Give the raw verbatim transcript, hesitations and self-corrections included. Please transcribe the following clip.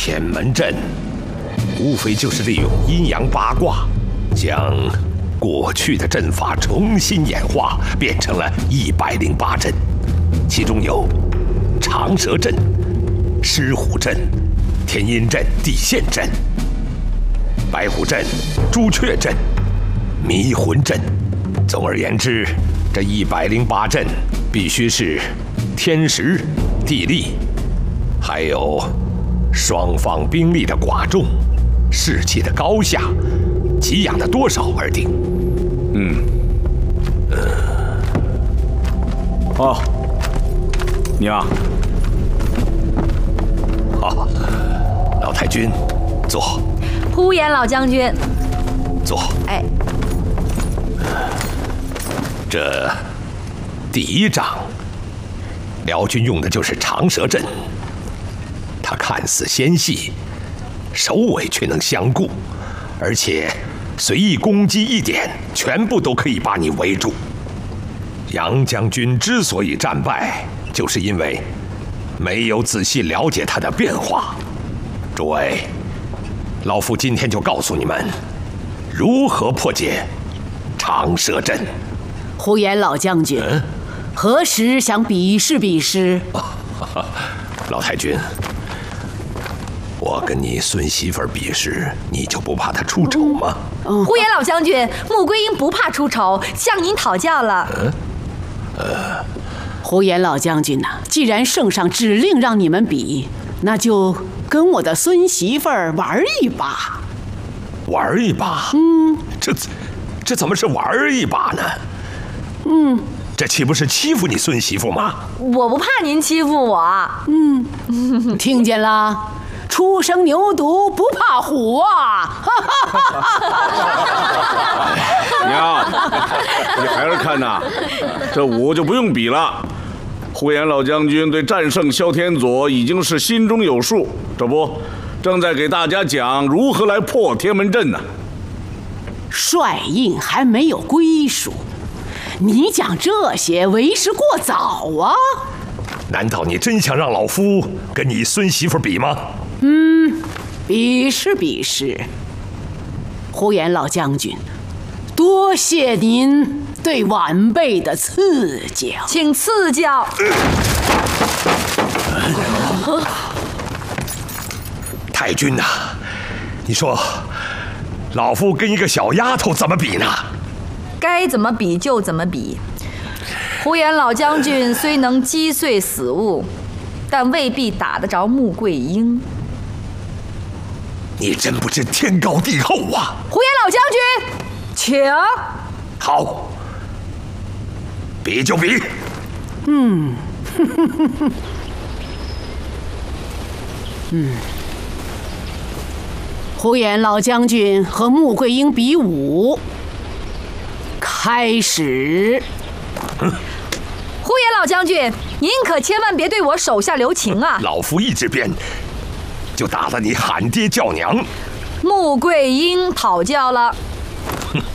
天门阵无非就是利用阴阳八卦，将过去的阵法重新演化，变成了一百零八阵，其中有长蛇阵、狮虎阵、天阴阵、地陷阵、白虎阵、朱雀阵、迷魂阵。总而言之，这一百零八阵必须是天时、地利，还有双方兵力的寡众、士气的高下、给养的多少而定。嗯，呃， 哦，娘， 好，老太君，坐。 呼延老将军， 坐。 哎， 这第一仗，辽军用的就是长蛇阵，它看似纤细，首尾却能相顾，而且随意攻击一点，全部都可以把你围住。杨将军之所以战败，就是因为没有仔细了解它的变化。诸位，老夫今天就告诉你们如何破解长蛇阵。 呼延老将军，嗯、何时想比试比试？ 老太君，我跟你孙媳妇儿比试，你就不怕她出丑吗？ 嗯、呼延老将军，穆桂英不怕出丑，向您讨教了。嗯， 呃，呼延老将军呐、啊，既然圣上指令让你们比，那就跟我的孙媳妇儿玩一把。 玩一把？ 嗯， 这这怎么是玩一把呢？ 嗯， 这岂不是欺负你孙媳妇吗？ 我不怕您欺负我。 嗯，听见了？初生牛犊不怕虎啊！ 娘，你孩儿看呐，这武就不用比了。呼延老将军对战胜萧天佐已经是心中有数，这不正在给大家讲如何来破天门阵呢。 帅印还没有归属，你讲这些为时过早啊！ 难道你真想让老夫跟你孙媳妇比吗？ 嗯，比试比试。呼延老将军，多谢您对晚辈的赐教， 请赐教。 呃、太君呐、啊，你说老夫跟一个小丫头怎么比呢？ 该怎么比就怎么比。呼延老将军虽能击碎死物，但未必打得着穆桂英。 你真不知天高地厚啊！ 呼延老将军，请。 好，比就比。 嗯，嗯，呼延老将军和穆桂英比武，开始。 嗯， 呼延老将军，您可千万别对我手下留情啊！ 老夫一直变，就打得你喊爹叫娘。 穆桂英讨教了。